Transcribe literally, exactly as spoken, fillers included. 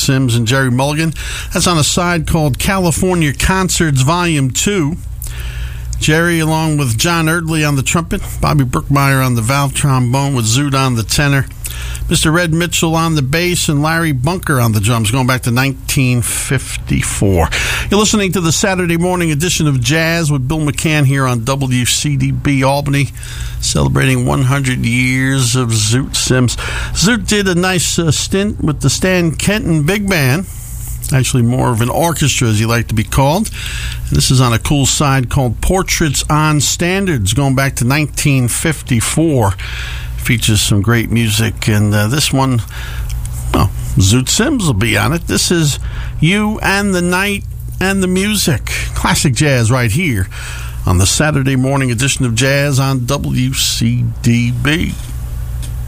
Sims and Jerry Mulligan. That's on a side called California Concerts Volume two. Jerry, along with John Erdley on the trumpet, Bobby Brookmeyer on the valve trombone with Zoot on the tenor, Mister Red Mitchell on the bass, and Larry Bunker on the drums, going back to nineteen fifty-four. You're listening to the Saturday morning edition of Jazz with Bill McCann here on W C D B Albany, celebrating one hundred years of Zoot Sims. Zoot did a nice uh, stint with the Stan Kenton Big Band, actually more of an orchestra, as you like to be called. And this is on a cool side called Portraits on Standards, going back to nineteen fifty-four. Features some great music, and uh, this one, well, Zoot Sims will be on it. This is You and the Night and the Music. Classic jazz right here on the Saturday morning edition of Jazz on W C D B.